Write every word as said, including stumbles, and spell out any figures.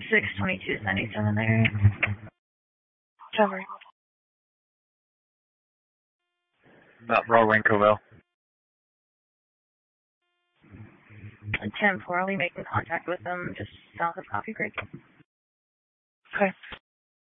six twenty-two seventy-seven there. Cover. About Broadway and Covell. ten four, I'll be making contact with them just south of Coffee Creek. Okay.